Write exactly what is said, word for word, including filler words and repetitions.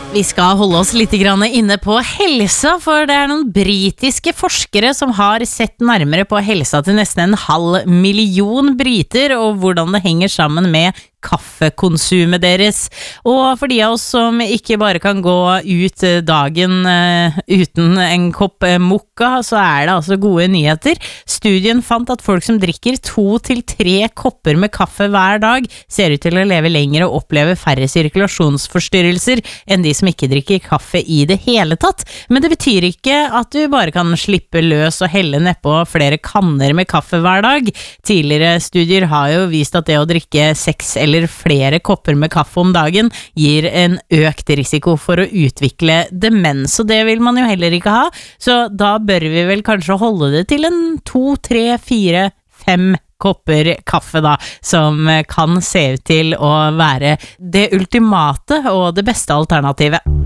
Vi skal holde oss litt grann inne på helsa, for det er noen britiske forskere som har sett nærmere på helsa til nesten en halv million briter, og hvordan det henger sammen med kaffekonsumet deres. Og for de av oss som ikke bare kan gå ut dagen uh, uten en kopp uh, mokka, så er det altså gode nyheter. Studien fant at folk som drikker to til tre kopper med kaffe hver dag, ser ut til å leve lenger og oppleve færre sirkulasjonsforstyrrelser enn de som ikke drikker kaffe i det hele tatt. Men det betyr ikke at du bare kan slippe løs og helle nedpå flere kanner med kaffe hver dag. Tidligere studier har jo vist at det å drikke seks eller flere kopper med kaffe om dagen gir en økt risiko for å utvikle demens, og det vil man jo heller ikke ha. Så da bør vi vel kanskje holde det til en to, tre, fire, fem kopper kaffe da, som kan se ut til å være det ultimate og det beste alternativet.